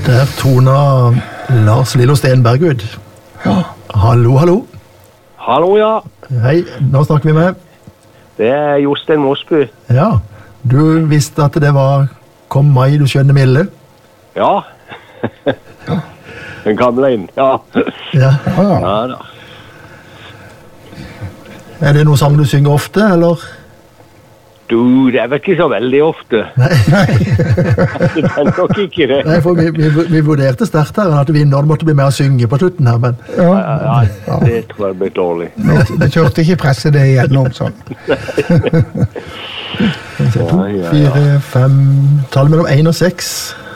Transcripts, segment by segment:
Der toner Lars Lillo Stenberg ut. Ja. Hallo, hallo. Hallo, ja. Hei, nå snakker vi med. Det Jostein Mosby. Ja, du visste at det var Kom mai, du skjønne milde. Ja. Den gamle inn, ja. Ja. Ja da. Er det noe sang du synger ofte, eller? Du, det er vel ikke så veldig ofte. Nei, Det er nok ikke det. Nei, for vi vurderte sterkt her at vi nå måtte bli med å synge på slutten her, men Ja, det tror jeg blir dårlig. Vi kjørte ikke presse det igjennom sånn. 2, 4, 5, tallet mellom 1 og 6.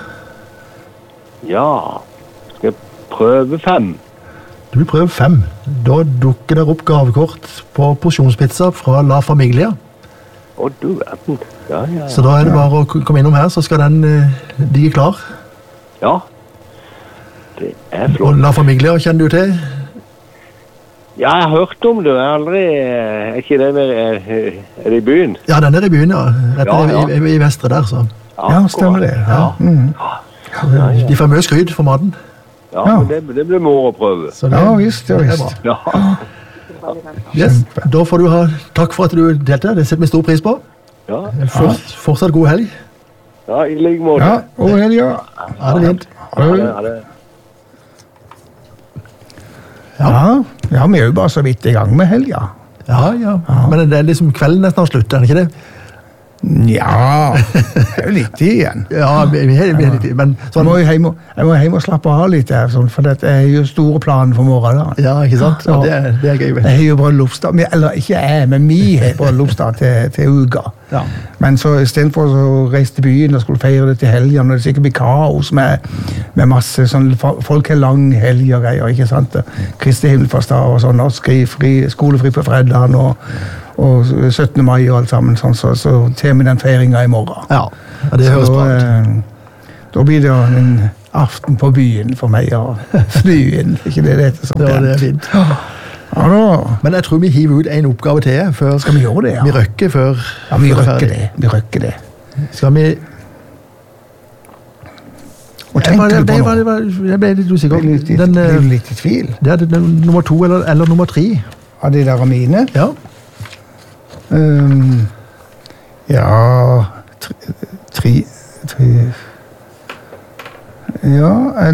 Ja. Skal jeg prøve 5? Du vil prøve 5. Da dukker det opp gavekort på porsjonspizza fra La Familia. Å, du verden. Ja. Så da er det bare å komme innom her, så skal den ligge klar. Ja. Det er Og flott. La Familia kjenner du til? Ja, jeg har hørt om det. Jeg har aldri... Er ikke det mer... Er det i byen? Ja, den er i byen, ja. Rett Ja. I Vestre der, så. Ja, stemmer det. Ja. Ja. De får mye skryt for maten. Ja, men det blir moro å prøve. Så Ja, visst, ja, det er visst. bra. Ja. Yes. Da får du ha takk for at du delte. Det setter vi stor pris på. Ja. Fortsatt god helg. Ja, i like måte. Ja, og helga. Ha det fint. Ja, det. Ja, vi er jo bare så vidt i gang med helga. Ja. Men det er liksom kvelden nesten har slutt, er det ikke det? Ja, det er jo litt igjen. Ja, vi er litt, men Jeg sånn. må hjem og slappe av litt her, sånn, for det er jo store planer for morgenen. Ja, ikke sant? Ja, det er gøy. Jeg har jo bryllupsdag, eller ikke jeg, men vi har bryllupsdag til uka. Ja. Men så i stedet for å reise til byen og skulle feire det til helgen, og det sikkert blir kaos med masse sånn, folk har lang helg og greier, ikke sant? Kristi himmelfartsdag og sånn, og skolefri på fredagen og 17. mai og alt sammen, sånn, så tar vi den feiringen i morgen. Ja, det høres bra ut. Da blir det en aften på byen for meg og flyen, ikke det heter sånn. Ja, det er fint. Ja da. Men jeg tror vi hiver ut en oppgave til før. Skal vi gjøre det, ja? Vi røkker før. Ja, vi før røkker ferdig. det. Vi røkker det. Skal vi... Og tenker du på noe? Jeg ble litt usikker. Blir du litt i tvil? Det er nummer 2 eller nummer 3. Av de der mine? Ja. Ja, tre... Ja,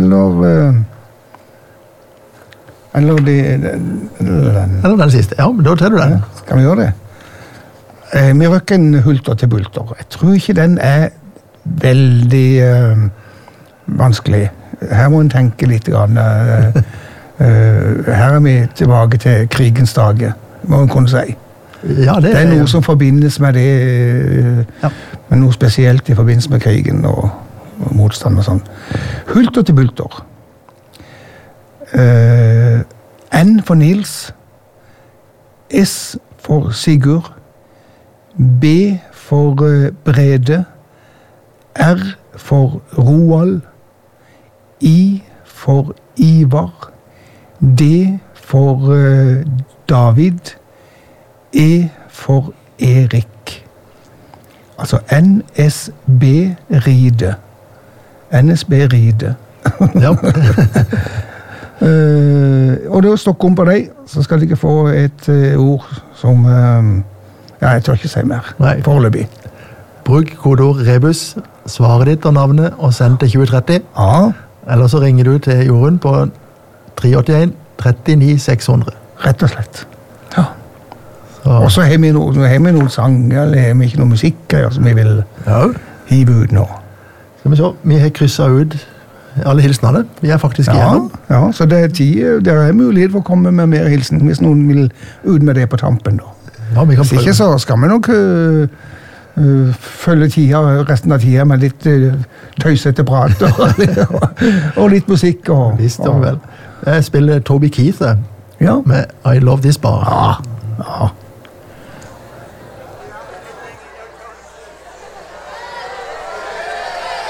eller de... Eller den siste. Ja, men da tar du den. Skal vi gjøre det? Vi røkker en hulter til bulter. Jeg tror ikke den er veldig vanskelig. Her må en tenke litt. Her er vi tilbake til krigens dager, må en kunne si. Ja, Det er noe som forbindes med det, men noe spesielt i forbindelse med krigen og motstand og sånn. Hulter til bulter. N for Nils, S for Sigurd, B for Brede, R for Roald, I for Ivar, D for David, E for Erik. Altså NSB Ride. NSB Ride. Ja. Og det å stokke om på deg, så skal de ikke få et ord som ja, jeg tør ikke si mer. Nei. Foreløpig. Bruk kodeord Rebus, svaret ditt og navnet, og send til 2030. Ja, Eller så ringer du til Jorunn på 381 39 600. rett og slett. Ja. Så, Og så har vi noen sanger, eller har vi ikke noe musikk som vi vil ja. hive ut nå. Skal vi se, vi har krysset ut alle hilsnerne. Vi er faktisk igjennom. Ja, så det er mulighet for å komme med mer hilsen, hvis noen vil ut med det på tampen da. Ja, vi kan Hvis ikke prøve. så skal vi nok følge tida, resten av tida med litt tøysete prat og litt musikk. Visst, ja vel. Jeg spiller Toby Keith Ja. med I Love This Bar. Ja.